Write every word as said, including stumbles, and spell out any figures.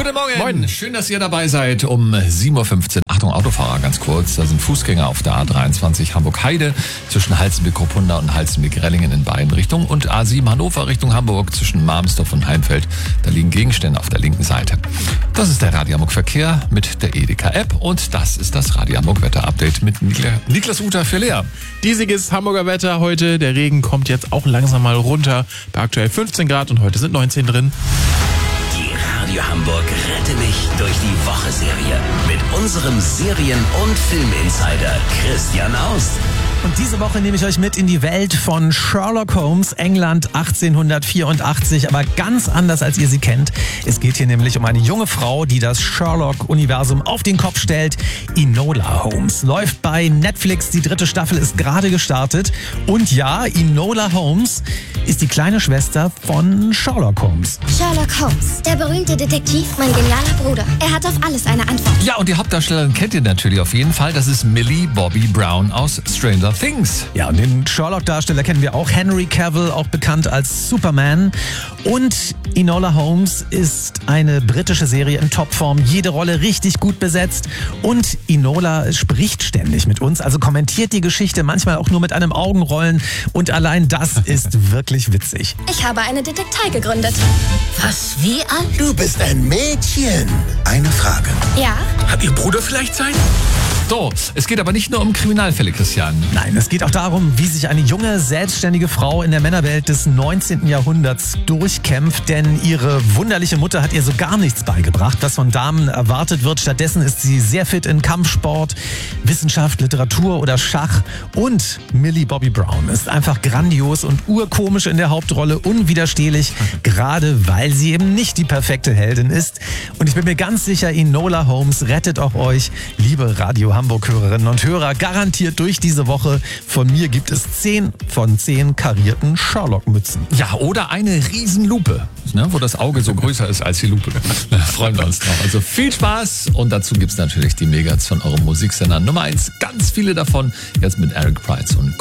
Guten Morgen. Moin. Schön, dass ihr dabei seid um sieben Uhr fünfzehn. Achtung, Autofahrer, ganz kurz. Da sind Fußgänger auf der A dreiundzwanzig Hamburg-Heide zwischen Halstenbeck-Kruppunda und Halstenbeck-Rellingen in beiden Richtungen und A sieben Hannover Richtung Hamburg zwischen Marmsdorf und Heimfeld. Da liegen Gegenstände auf der linken Seite. Das ist der Radio Hamburg Verkehr mit der Edeka-App und das ist das Radio Hamburg Wetter-Update mit Niklas Uter für Lea. Diesiges Hamburger Wetter heute. Der Regen kommt jetzt auch langsam mal runter. Bei aktuell fünfzehn Grad und heute sind neunzehn drin. Die Radio Hamburg Rette mich durch die Woche-Serie mit unserem Serien- und Filminsider Christian Aust. Und diese Woche nehme ich euch mit in die Welt von Sherlock Holmes, England achtzehnhundertvierundachtzig, aber ganz anders als ihr sie kennt. Es geht hier nämlich um eine junge Frau, die das Sherlock-Universum auf den Kopf stellt. Enola Holmes läuft bei Netflix, die dritte Staffel ist gerade gestartet. Und ja, Enola Holmes ist die kleine Schwester von Sherlock Holmes. Sherlock Holmes, der berühmte Detektiv, mein genialer Bruder. Er hat auf alles eine Antwort. Ja, und die Hauptdarstellerin kennt ihr natürlich auf jeden Fall. Das ist Millie Bobby Brown aus Stranger Things. Ja, und den Sherlock-Darsteller kennen wir auch. Henry Cavill, auch bekannt als Superman. Und Enola Holmes ist eine britische Serie in Topform. Jede Rolle richtig gut besetzt. Und Enola spricht ständig mit uns, also kommentiert die Geschichte, manchmal auch nur mit einem Augenrollen. Und allein das ist wirklich witzig. Ich habe eine Detektei gegründet. Was, wie alt? Du bist ein Mädchen. Eine Frage. Ja? Hat Ihr Bruder vielleicht Zeit? So, es geht aber nicht nur um Kriminalfälle, Christian. Nein, es geht auch darum, wie sich eine junge, selbstständige Frau in der Männerwelt des neunzehnten Jahrhunderts durchkämpft, denn ihre wunderliche Mutter hat ihr so gar nichts beigebracht, was von Damen erwartet wird. Stattdessen ist sie sehr fit in Kampfsport, Wissenschaft, Literatur oder Schach. Und Millie Bobby Brown ist einfach grandios und urkomisch in der Hauptrolle, unwiderstehlich, gerade weil sie eben nicht die perfekte Heldin ist. Und ich bin mir ganz sicher, Enola Holmes rettet auch euch, liebe Radio Hamburg-Hörerinnen und Hörer, garantiert durch diese Woche. Von mir gibt es zehn von zehn karierten Sherlock-Mützen. Ja, oder eine Riesenlupe, ne, wo das Auge so größer ist als die Lupe. Da freuen wir uns drauf. Also viel Spaß und dazu gibt's natürlich die Megats von eurem Musiksender Nummer eins. Ganz viele davon jetzt mit Eric Price und